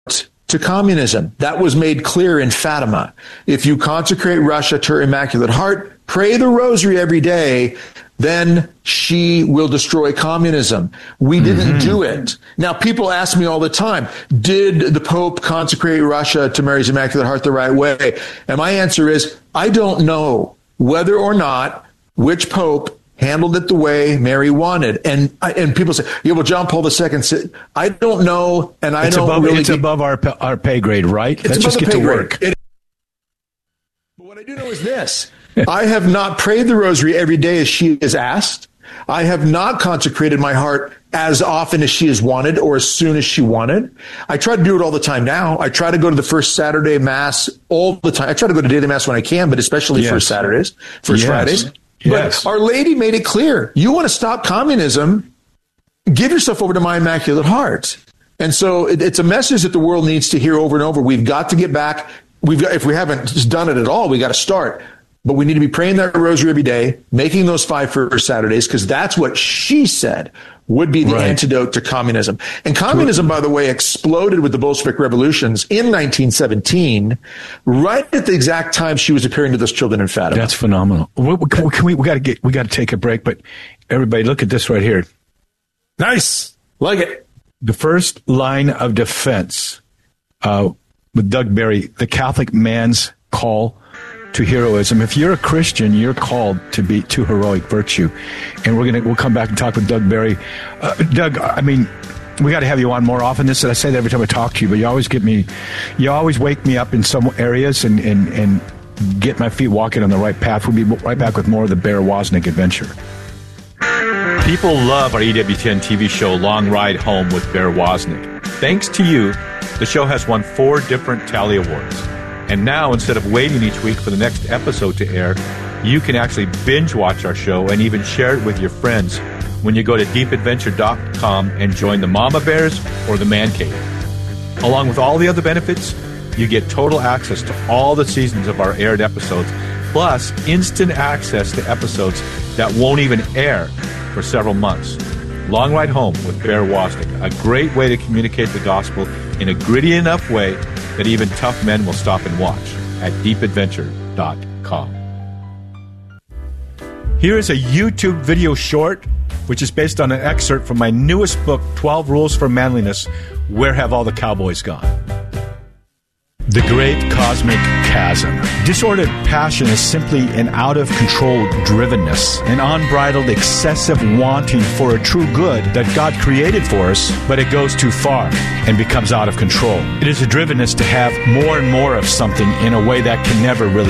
to communism. That was made clear in Fatima. If you consecrate Russia to her Immaculate Heart, pray the rosary every day, then she will destroy communism. We didn't do it. Now, people ask me all the time, did the Pope consecrate Russia to Mary's Immaculate Heart the right way? And my answer is, I don't know whether or not which Pope handled it the way Mary wanted. And people say, yeah, well, John Paul II said, I don't know, and I don't really... It's above our pay grade, right? It's Let's just get to work. But what I do know is this. I have not prayed the rosary every day as she is asked. I have not consecrated my heart as often as she has wanted or as soon as she wanted. I try to do it all the time now. I try to go to the first Saturday Mass all the time. I try to go to daily Mass when I can, but especially first Saturdays, first Fridays. But Our Lady made it clear. You want to stop communism, give yourself over to my Immaculate Heart. And so it's a message that the world needs to hear over and over. We've got to get back. If we haven't done it at all, we got to start. But we need to be praying that rosary every day, making those 5 first Saturdays, because that's what she said would be the antidote to communism. And communism, by the way, exploded with the Bolshevik revolutions in 1917, right at the exact time she was appearing to those children in Fatima. That's phenomenal. We got to take a break, but everybody, look at this right here. Nice, like it. The first line of defense with Doug Barry, the Catholic man's call to heroism. If you're a Christian, you're called to heroic virtue. And we'll come back and talk with Doug Barry. Doug, I mean, we got to have you on more often. I say that every time I talk to you, but you always wake me up in some areas and get my feet walking on the right path. We'll be right back with more of the Bear Wozniak adventure. People love our EWTN TV show, Long Ride Home with Bear Wozniak. Thanks to you, the show has won 4 different Tally Awards. And now, instead of waiting each week for the next episode to air, you can actually binge watch our show and even share it with your friends when you go to deepadventure.com and join the Mama Bears or the Man Cave. Along with all the other benefits, you get total access to all the seasons of our aired episodes, plus instant access to episodes that won't even air for several months. Long Ride Home with Bear Wozniak, a great way to communicate the gospel in a gritty enough way that even tough men will stop and watch at deepadventure.com. Here is a YouTube video short, which is based on an excerpt from my newest book, 12 Rules for Manliness, Where Have All the Cowboys Gone? The Great Cosmic Chasm. Disordered passion is simply an out-of-control drivenness, an unbridled, excessive wanting for a true good that God created for us, but it goes too far and becomes out of control. It is a drivenness to have more and more of something in a way that can never really